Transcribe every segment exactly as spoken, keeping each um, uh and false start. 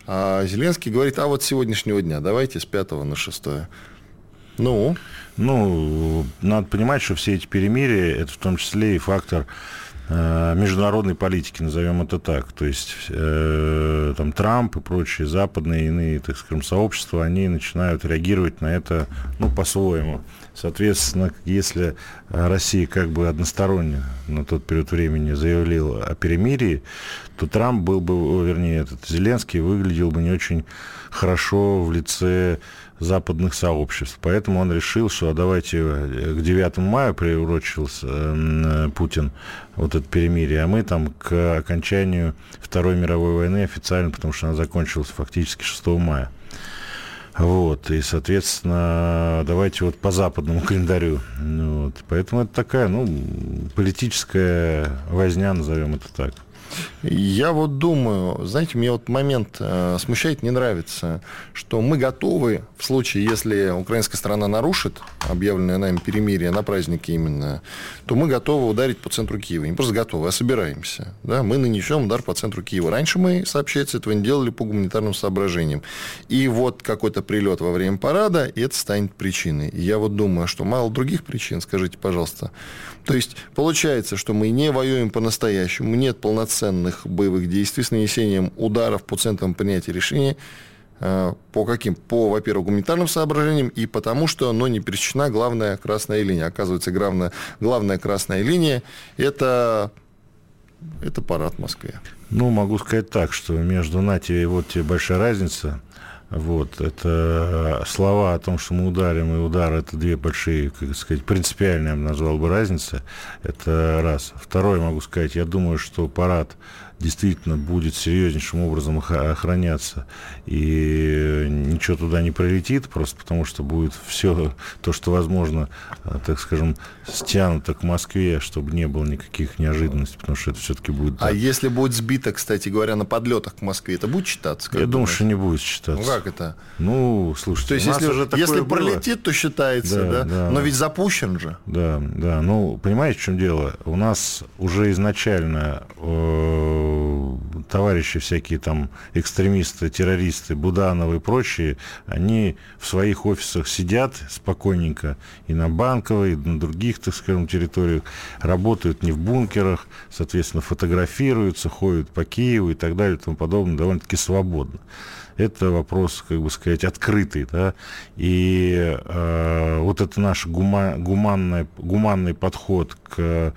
А Зеленский говорит, а вот с сегодняшнего дня давайте с пятого на шестое. Ну? Ну, надо понимать, что все эти перемирия, это в том числе и фактор э, международной политики, назовем это так. То есть э, там Трамп и прочие западные иные, так скажем, сообщества, они начинают реагировать на это, ну, по-своему. Соответственно, если Россия как бы односторонне на тот период времени заявила о перемирии, то Трамп был бы, вернее, этот Зеленский выглядел бы не очень хорошо в лице западных сообществ. Поэтому он решил, что а давайте к девятому мая приурочился э, Путин вот это перемирие, а мы там к окончанию Второй мировой войны официально, потому что она закончилась фактически шестого мая. Вот, и, соответственно, давайте вот по западному календарю. Вот. Поэтому это такая, ну, политическая возня, назовем это так. Я вот думаю, знаете, мне вот момент э, смущает, не нравится, что мы готовы, в случае, если украинская сторона нарушит объявленное нами перемирие на празднике именно, то мы готовы ударить по центру Киева. Не просто готовы, а собираемся. Да? Мы нанесем удар по центру Киева. Раньше мы, сообщается, этого не делали по гуманитарным соображениям. И вот какой-то прилет во время парада, и это станет причиной. И я вот думаю, что мало других причин, скажите, пожалуйста. То есть, получается, что мы не воюем по-настоящему, нет полноценных боевых действий с нанесением ударов по центрам принятия решений. По каким? По, во-первых, гуманитарным соображениям и потому, что ну, не пересечена главная красная линия. Оказывается, главная, главная красная линия – это, это парад в Москве. Ну, могу сказать так, что между НАТО и вот тебе большая разница. Вот, это слова о том, что мы ударим, и удар – это две большие, как сказать, принципиальные, я бы назвал бы, разницы. Это раз. Второе, могу сказать, я думаю, что парад действительно будет серьезнейшим образом охраняться, и ничего туда не прилетит, просто потому что будет все то, что возможно, так скажем, стянуто к Москве, чтобы не было никаких неожиданностей, потому что это все-таки будет... А если будет сбито, кстати говоря, на подлетах к Москве, это будет считаться? Я думаю, думаешь? что не будет считаться. Ну, как это? Ну, слушайте, то есть, если, уже если пролетит, то считается, да, да? да? Но ведь запущен же. Да, да. Ну, понимаете, в чем дело? У нас уже изначально э, товарищи всякие там экстремисты, террористы, Будановы и прочие, они в своих офисах сидят спокойненько и на Банковой, и на других, так скажем, территориях, работают не в бункерах, соответственно, фотографируются, ходят по Киеву и так далее и тому подобное довольно-таки свободно. Это вопрос, как бы сказать, открытый, да, и э, вот это наш гума, гуманный, гуманный подход к,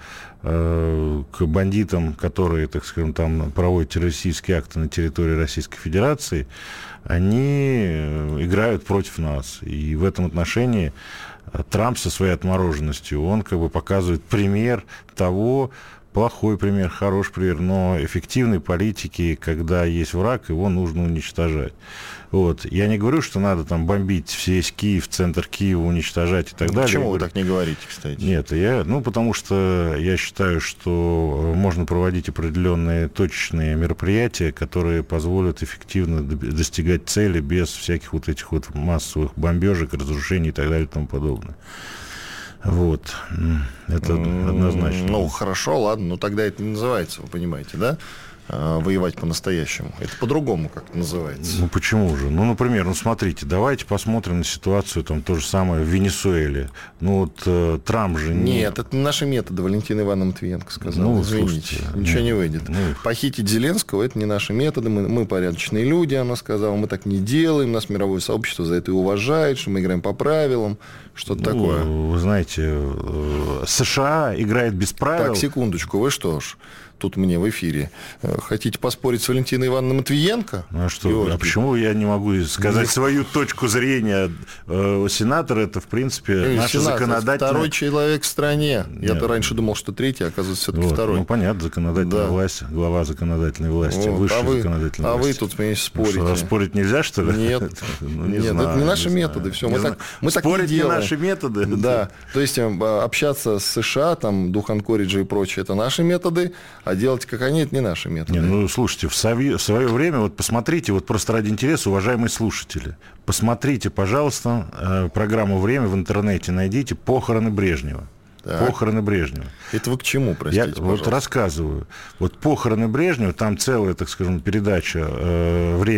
э, к бандитам, которые, так скажем, там проводят террористические акты на территории Российской Федерации, они играют против нас, и в этом отношении Трамп со своей отмороженностью, он как бы показывает пример того, плохой пример, хороший пример, но эффективной политики, когда есть враг, его нужно уничтожать. Вот. Я не говорю, что надо там бомбить весь Киев, центр Киева, уничтожать и так далее. Почему вы так не говорите, кстати? Нет, я, ну, потому что я считаю, что можно проводить определенные точечные мероприятия, которые позволят эффективно достигать цели без всяких вот этих вот массовых бомбежек, разрушений и так далее и тому подобное. Вот, это однозначно. Ну, хорошо, ладно, но тогда это не называется, вы понимаете, да? Воевать по-настоящему. Это по-другому как-то называется. Ну, почему же? Ну, например, ну, смотрите, давайте посмотрим на ситуацию, там, то же самое в Венесуэле. Ну, вот э, Трамп же... Не... Нет, это не наши методы, Валентина Ивановна Матвиенко сказала. Ну, извините, слушайте, ничего ну, не выйдет. Ну... Похитить Зеленского – это не наши методы, мы, мы порядочные люди, она сказала, мы так не делаем, нас мировое сообщество за это и уважает, что мы играем по правилам, что-то ну, такое. Вы знаете, США играет без правил. Так, секундочку, вы что ж... Тут мне в эфире. Хотите поспорить с Валентиной Ивановной Матвиенко? Ну, а что? А почему я не могу сказать Нет. свою точку зрения? Сенатор – это, в принципе, Нет, наша сенатор, законодательная... Второй человек в стране. Нет. Я-то раньше думал, что третий, а оказывается, все-таки вот. второй. Ну, понятно, законодательная да. власть, глава законодательной власти, вот. высшей а вы, законодательной а власти. А вы тут мне спорите. Ну, что, спорить нельзя, что ли? Нет, ну, не Нет знаю, это не наши не методы. Все, мы так, мы спорить так не делаем. не наши методы? Да, то есть общаться с США, там, Духан-Кориджи и прочее, это наши методы, а делать как они, это не наши методы. Не, ну, слушайте, в, сови... в свое время, вот посмотрите, вот просто ради интереса, уважаемые слушатели, посмотрите, пожалуйста, программу «Время» в интернете, найдите «Похороны Брежнева». Так. Похороны Брежнева. Это вы к чему, простите, Я пожалуйста? вот рассказываю. Вот «Похороны Брежнева», там целая, так скажем, передача э, «Время».